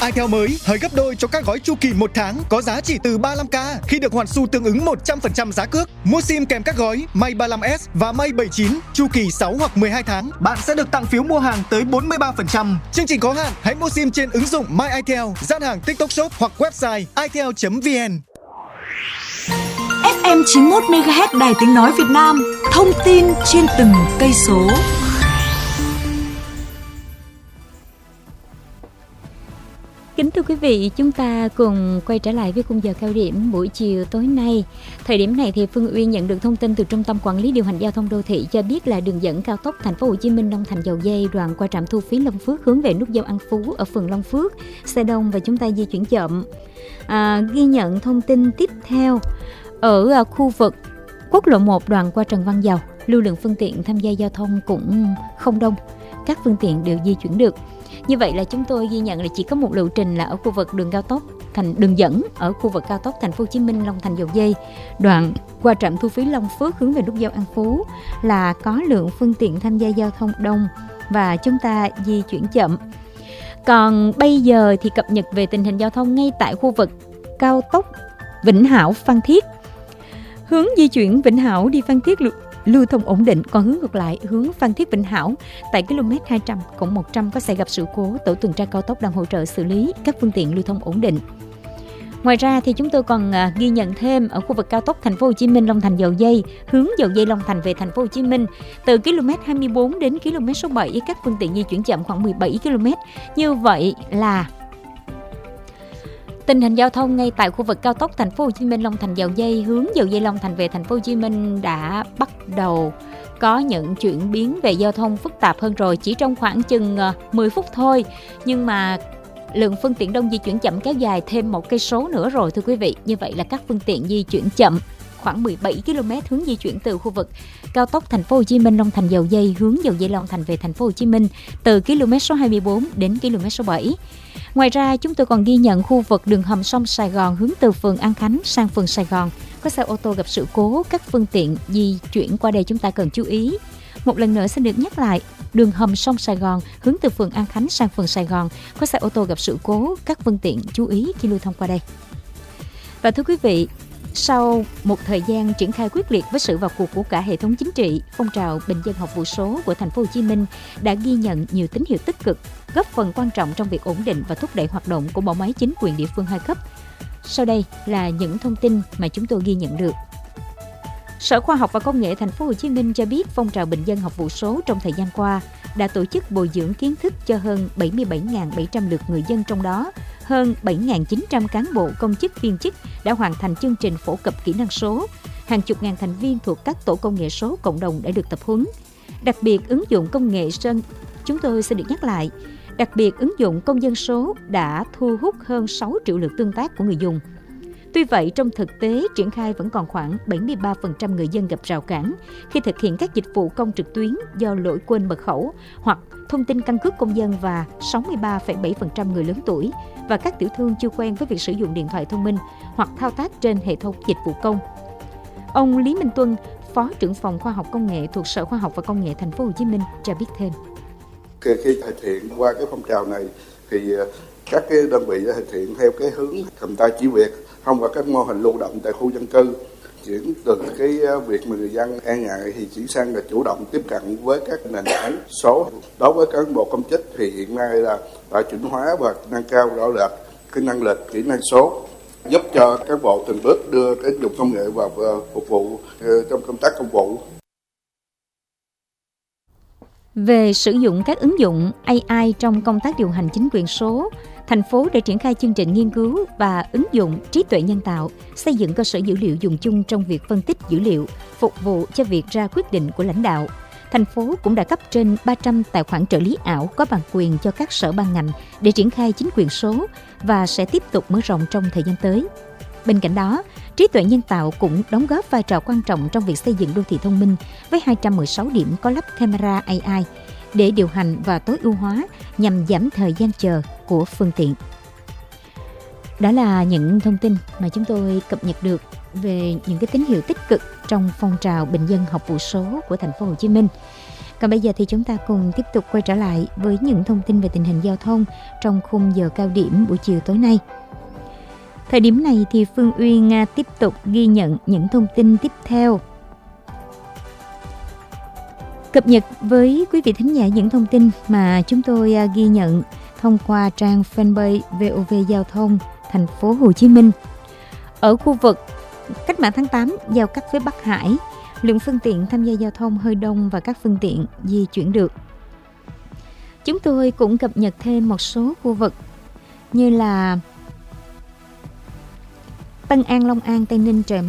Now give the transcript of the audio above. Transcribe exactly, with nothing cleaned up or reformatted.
i theo mới hơi gấp đôi cho các gói chu kỳ một tháng có giá chỉ từ ba mươi lăm k khi được hoàn xu tương ứng một trăm phần trăm giá cước. Mua sim kèm các gói May ba mươi lăm S và May bảy mươi chín chu kỳ sáu hoặc mười hai tháng, bạn sẽ được tặng phiếu mua hàng tới bốn mươi ba phần trăm. Chương trình có hạn, hãy mua sim trên ứng dụng My iTel, gian hàng TikTok Shop hoặc website itel chấm vn. ép em chín mươi mốt mê ga héc Đài Tiếng nói Việt Nam, thông tin trên từng cây số. Kính thưa quý vị, chúng ta cùng quay trở lại với khung giờ cao điểm buổi chiều tối nay. Thời điểm này thì Phương Uyên nhận được thông tin từ Trung tâm Quản lý Điều hành Giao thông Đô thị cho biết là đường dẫn cao tốc Thành phố Hồ Chí Minh Long Thành Dầu Giây đoạn qua trạm thu phí Long Phước hướng về nút giao An Phú ở phường Long Phước xe đông và chúng ta di chuyển chậm. À, ghi nhận thông tin tiếp theo ở khu vực quốc lộ một đoạn qua Trần Văn Dầu, lưu lượng phương tiện tham gia giao thông cũng không đông, các phương tiện đều di chuyển được. Như vậy là chúng tôi ghi nhận là chỉ có một lộ trình là ở khu vực đường cao tốc thành đường dẫn ở khu vực cao tốc Thành phố Hồ Chí Minh Long Thành Dầu Giây đoạn qua trạm thu phí Long Phước hướng về nút giao An Phú là có lượng phương tiện tham gia giao thông đông và chúng ta di chuyển chậm. Còn bây giờ thì cập nhật về tình hình giao thông ngay tại khu vực cao tốc Vĩnh Hảo Phan Thiết. Hướng di chuyển Vĩnh Hảo đi Phan Thiết lưu thông ổn định, còn hướng ngược lại hướng Phan Thiết Vĩnh Hảo tại km hai trăm cộng một trăm có xảy gặp sự cố, tổ tuần tra cao tốc đang hỗ trợ xử lý, các phương tiện lưu thông ổn định. Ngoài ra thì chúng tôi còn uh, ghi nhận thêm ở khu vực cao tốc Thành phố Hồ Chí Minh Long Thành Dầu Giây hướng Dầu Giây Long Thành về Thành phố Hồ Chí Minh từ km hai mươi bốn đến km số bảy, các phương tiện di chuyển chậm khoảng mười bảy ki lô mét. Như vậy là tình hình giao thông ngay tại khu vực cao tốc Thành phố Hồ Chí Minh Long Thành Dầu Giây hướng Dầu Giây Long Thành về Thành phố Hồ Chí Minh đã bắt đầu có những chuyển biến về giao thông phức tạp hơn rồi, chỉ trong khoảng chừng mười phút thôi, nhưng mà lượng phương tiện đông di chuyển chậm kéo dài thêm một cây số nữa rồi thưa quý vị. Như vậy là các phương tiện di chuyển chậm khoảng mười bảy ki lô mét hướng di chuyển từ khu vực cao tốc Thành phố Hồ Chí Minh Long Thành Dầu Giây hướng Dầu Giây Long Thành về Thành phố Hồ Chí Minh từ km số hai mươi bốn đến km số bảy. Ngoài ra chúng tôi còn ghi nhận khu vực đường hầm sông Sài Gòn hướng từ phường An Khánh sang phường Sài Gòn có xe ô tô gặp sự cố, các phương tiện di chuyển qua đây chúng ta cần chú ý. Một lần nữa xin được nhắc lại, đường hầm sông Sài Gòn hướng từ phường An Khánh sang phường Sài Gòn có xe ô tô gặp sự cố, các phương tiện chú ý khi lưu thông qua đây. Và thưa quý vị, sau một thời gian triển khai quyết liệt với sự vào cuộc của cả hệ thống chính trị, phong trào bình dân học vụ số của Thành phố Hồ Chí Minh đã ghi nhận nhiều tín hiệu tích cực, góp phần quan trọng trong việc ổn định và thúc đẩy hoạt động của bộ máy chính quyền địa phương hai cấp. Sau đây là những thông tin mà chúng tôi ghi nhận được. Sở Khoa học và Công nghệ Thành phố Hồ Chí Minh cho biết phong trào bình dân học vụ số trong thời gian qua đã tổ chức bồi dưỡng kiến thức cho hơn bảy mươi bảy nghìn bảy trăm lượt người dân, trong đó hơn bảy nghìn chín trăm cán bộ công chức viên chức đã hoàn thành chương trình phổ cập kỹ năng số. Hàng chục ngàn thành viên thuộc các tổ công nghệ số cộng đồng đã được tập huấn. Đặc biệt ứng dụng công nghệ sơn, chúng tôi sẽ được nhắc lại, đặc biệt ứng dụng công dân số đã thu hút hơn sáu triệu lượt tương tác của người dùng. Tuy vậy, trong thực tế, triển khai vẫn còn khoảng bảy mươi ba phần trăm người dân gặp rào cản khi thực hiện các dịch vụ công trực tuyến do lỗi quên mật khẩu hoặc thông tin căn cước công dân, và sáu mươi ba phẩy bảy phần trăm người lớn tuổi và các tiểu thương chưa quen với việc sử dụng điện thoại thông minh hoặc thao tác trên hệ thống dịch vụ công. Ông Lý Minh Tuân, Phó trưởng phòng khoa học công nghệ thuộc Sở Khoa học và Công nghệ Thành phố Hồ Chí Minh cho biết thêm. Khi, khi thực hiện qua cái phong trào này thì các cái đơn vị đã thực hiện theo cái hướng cầm tay chỉ việc, thông qua các mô hình lưu động tại khu dân cư, chuyển từ cái việc mà người dân e ngại thì chuyển sang là chủ động tiếp cận với các nền tảng số. Đối với cán bộ công chức thì hiện nay là đã chuẩn hóa và nâng cao rõ rệt cái năng lực kỹ năng số, giúp cho cán bộ từng bước đưa cái ứng dụng công nghệ vào phục vụ trong công tác công vụ. Về sử dụng các ứng dụng a i trong công tác điều hành chính quyền số, thành phố đã triển khai chương trình nghiên cứu và ứng dụng trí tuệ nhân tạo, xây dựng cơ sở dữ liệu dùng chung trong việc phân tích dữ liệu, phục vụ cho việc ra quyết định của lãnh đạo. Thành phố cũng đã cấp trên ba trăm tài khoản trợ lý ảo có bản quyền cho các sở ban ngành để triển khai chính quyền số và sẽ tiếp tục mở rộng trong thời gian tới. Bên cạnh đó, trí tuệ nhân tạo cũng đóng góp vai trò quan trọng trong việc xây dựng đô thị thông minh với hai trăm mười sáu điểm có lắp camera a i để điều hành và tối ưu hóa nhằm giảm thời gian chờ của phương tiện. Đó là những thông tin mà chúng tôi cập nhật được về những cái tín hiệu tích cực trong phong trào bình dân học vụ số của Thành phố Hồ Chí Minh. Còn bây giờ thì chúng ta cùng tiếp tục quay trở lại với những thông tin về tình hình giao thông trong khung giờ cao điểm buổi chiều tối nay. Thời điểm này thì Phương Uyên tiếp tục ghi nhận những thông tin tiếp theo. Cập nhật với quý vị thính giả những thông tin mà chúng tôi ghi nhận thông qua trang fanpage vê o vê Giao thông Thành phố Hồ Chí Minh. Ở khu vực Cách mạng tháng tám giao cắt với Bắc Hải, lượng phương tiện tham gia giao thông hơi đông và các phương tiện di chuyển được. Chúng tôi cũng cập nhật thêm một số khu vực như là Tân An, Long An, Tây Ninh trời